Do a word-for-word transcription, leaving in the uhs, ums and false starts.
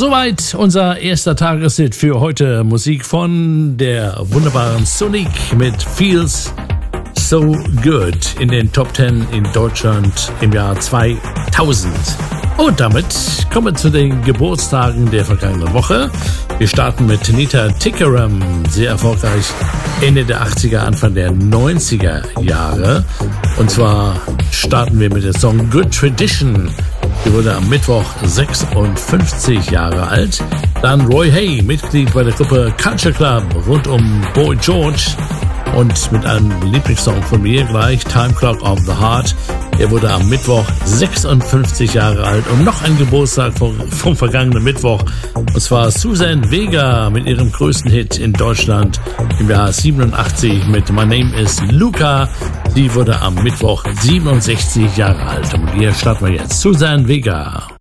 Soweit unser erster Tageshit für heute. Musik von der wunderbaren Sonique mit Feels So Good in den Top Ten in Deutschland im Jahr zweitausend. Und damit kommen wir zu den Geburtstagen der vergangenen Woche. Wir starten mit Nita Tickeram, sehr erfolgreich Ende der achtziger, Anfang der neunziger Jahre. Und zwar starten wir mit dem Song Good Tradition. Sie wurde am Mittwoch sechsundfünfzig Jahre alt. Dann Roy Hay, Mitglied bei der Gruppe Culture Club rund um Boy George. Und mit einem Lieblingssong von mir gleich, Time Clock of the Heart. Er wurde am Mittwoch sechsundfünfzig Jahre alt und noch ein Geburtstag vom, vom vergangenen Mittwoch. Und zwar Suzanne Vega mit ihrem größten Hit in Deutschland im Jahr siebenundachtzig mit My Name is Luca. Sie wurde am Mittwoch siebenundsechzig Jahre alt. Und hier starten wir jetzt Suzanne Vega.